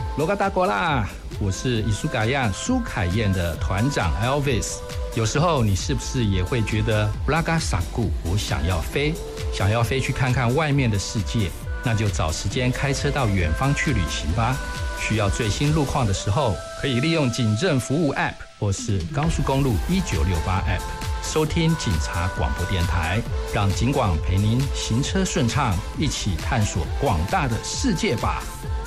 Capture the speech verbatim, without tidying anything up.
罗嘎达国啦，我是伊苏嘎亚苏凯燕的团长 Elvis。有时候你是不是也会觉得布拉嘎萨古，我想要飞，想要飞去看看外面的世界？那就找时间开车到远方去旅行吧。需要最新路况的时候，可以利用警政服务 App 或是高速公路一九六八 App 收听警察广播电台，让警广陪您行车顺畅，一起探索广大的世界吧。